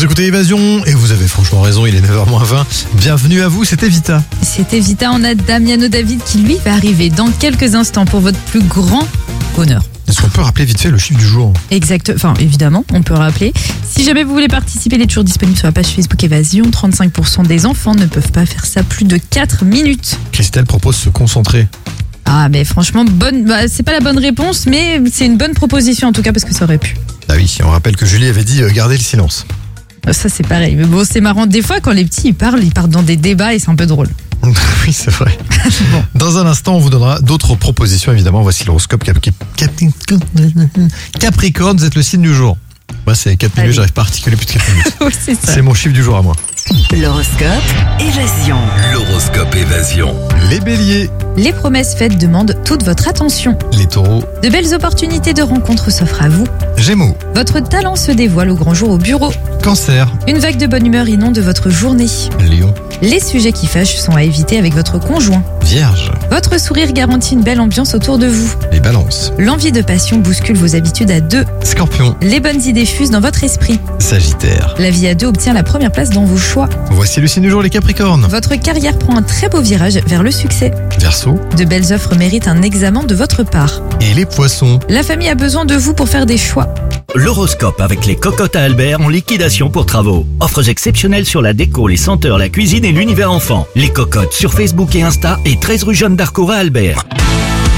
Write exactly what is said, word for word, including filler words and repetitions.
Vous écoutez Évasion et vous avez franchement raison, il est neuf heures moins vingt. Bienvenue à vous, c'était Vita. C'était Vita, on a Damiano David qui lui va arriver dans quelques instants pour votre plus grand bonheur. Est-ce qu'on peut rappeler vite fait le chiffre du jour ? Exact, enfin évidemment, on peut rappeler. Si jamais vous voulez participer, il est toujours disponible sur la page Facebook Évasion. trente-cinq pour cent des enfants ne peuvent pas faire ça plus de quatre minutes. Christelle propose se concentrer. Ah mais franchement, bonne, bah, c'est pas la bonne réponse, mais c'est une bonne proposition en tout cas parce que ça aurait pu. Ah oui, on rappelle que Julie avait dit euh, garder le silence. Ça c'est pareil, mais bon c'est marrant. Des fois quand les petits ils parlent, ils partent dans des débats et c'est un peu drôle. Oui, c'est vrai. Bon. Dans un instant, on vous donnera d'autres propositions, évidemment. Voici l'horoscope Cap- Cap- Cap- Capricorne, vous êtes le signe du jour. Moi, c'est quatre minutes, Allez. j'arrive pas à articuler plus de quatre minutes. Oui, c'est ça. C'est mon chiffre du jour à moi. L'horoscope Évasion. L'horoscope Évasion. Les béliers, Les promesses faites demandent toute votre attention. les taureaux, De belles opportunités de rencontres s'offrent à vous. gémeaux, Votre talent se dévoile au grand jour au bureau. cancer, Une vague de bonne humeur inonde votre journée. lion, Les sujets qui fâchent sont à éviter avec votre conjoint. vierge, Votre sourire garantit une belle ambiance autour de vous. les balances, L'envie de passion bouscule vos habitudes à deux. scorpion, Les bonnes idées fusent dans votre esprit. sagittaire. La vie à deux obtient la première place dans vos choix. Voici le signe du jour, les capricornes. Votre carrière prend un très beau virage vers le succès. Verseau De belles offres méritent un examen de votre part. et les poissons. La famille a besoin de vous pour faire des choix. L'horoscope avec les cocottes à Albert en liquidation pour travaux. Offres exceptionnelles sur la déco, les senteurs, la cuisine et l'univers enfant. Les cocottes sur Facebook et Insta et treize rue Jeanne d'Arc à Albert.